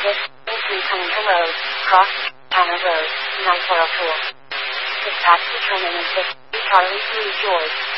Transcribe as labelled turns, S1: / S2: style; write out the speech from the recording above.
S1: This is Cunningham Road, Cross Tanner Road, Nighborough Pool. Dispatch determinant 6, Charlie 3 George.